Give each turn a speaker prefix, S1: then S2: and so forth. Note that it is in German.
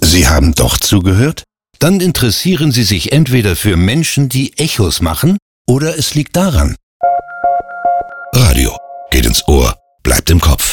S1: Sie haben doch zugehört? Dann interessieren Sie sich entweder für Menschen, die Echos machen, oder es liegt daran. Radio geht ins Ohr, bleibt im Kopf.